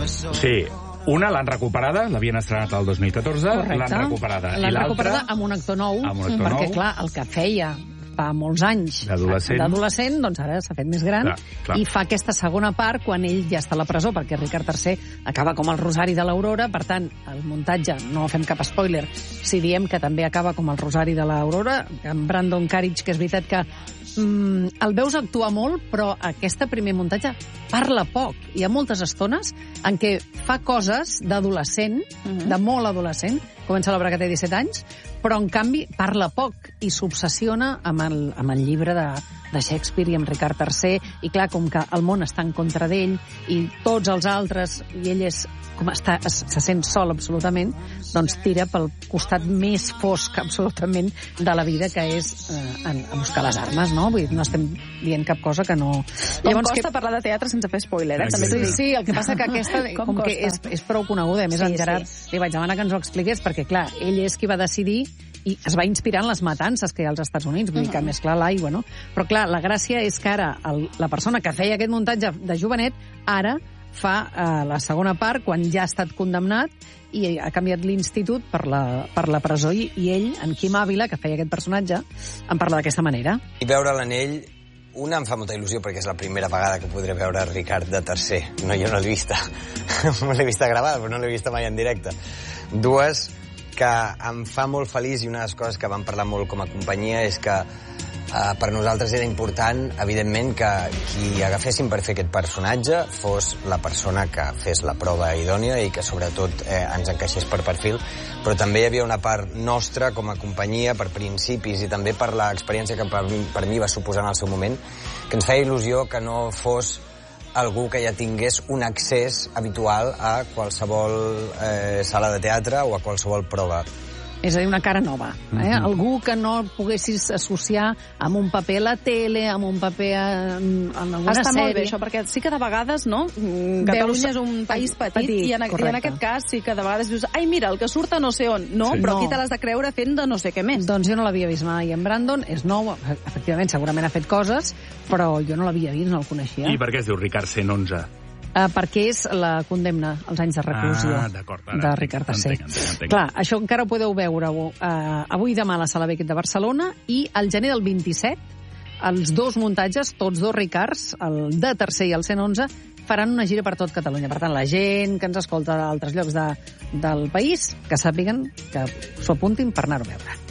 Sí. Una l'han recuperada, l'havien estrenat el 2014, l'han recuperada. L'han recuperada amb un actor nou, perquè, clar, el que feia fa molts anys d'adolescent, doncs ara s'ha fet més gran, i fa aquesta segona part quan ell ja està a la presó, perquè Ricard III acaba com el Rosari de l'Aurora, per tant, el muntatge, no fem cap spoiler, si diem que també acaba com el Rosari de l'Aurora, amb Brandon Carridge, que és veritat que el veus actuar molt, però aquest primer muntatge parla poc. Hi ha moltes estones en què fa coses d'adolescent, de molt adolescent, comença l'obra que té 17 anys, però en canvi parla poc i s'obsessiona amb el llibre de Shakespeare i amb Ricard III, i clar, com que el món està en contra d'ell i tots els altres, i ell se sent sol absolutament, doncs tira pel costat més fosc absolutament de la vida, que és a buscar les armes, no? Vull dir, no estem dient cap cosa que no... Llavors costa parlar de teatre sense fer spoiler, eh? Sí, el que passa que aquesta com que és prou coneguda, a més en Gerard li vaig demanar que ens ho expliqués, perquè clar, ell és qui va decidir i es va inspirar en les matances que hi ha als Estats Units, vull dir que mesclar l'aigua, no? Però clar, la gràcia és que ara la persona que feia aquest muntatge de jovenet ara fa la segona part quan ja ha estat condemnat i ha canviat l'institut per la presó, i ell, en Quim Ávila, que feia aquest personatge, en parla d'aquesta manera. I veure l'anell, una em fa molta il·lusió perquè és la primera vegada que podré veure Ricard III. No, jo no l'he vista. L'he vista gravada, però no l'he vista mai en directe. Dues, que em fa molt feliç, i una de les coses que vam parlar molt com a companyia és que per nosaltres era important, evidentment, que qui agaféssim per fer aquest personatge fos la persona que fes la prova idònia i que, sobretot, ens encaixés per perfil, però també hi havia una part nostra com a companyia, per principis i també per l'experiència que per mi va suposar en el seu moment, que ens feia il·lusió que no fos algú que ja tingués un accés habitual a qualsevol sala de teatre o a qualsevol prova. És a dir, una cara nova. Algú que no poguessis associar amb un paper a la tele, amb un paper en alguna sèrie. Està molt bé això, perquè sí que de vegades, no? Catalunya és un país petit i en aquest cas sí que de vegades dius, ai, mira, el que surt a no sé on, no? Però aquí te l'has de creure fent de no sé què més. Doncs jo no l'havia vist mai en Brandon, és nou, efectivament, segurament ha fet coses, però jo no l'havia vist, no el coneixia. I per què es diu Ricard 111? Perquè és la condemna als anys de reclusió de Ricard III. Clar, això encara ho podeu veure avui i demà a la Sala Beckett de Barcelona, i al gener del 27 els dos muntatges, tots dos Ricards, el de III i el 111, faran una gira per tot Catalunya. Per tant, la gent que ens escolta d'altres llocs del país, que sàpiguen que s'ho apuntin per anar-ho a veure.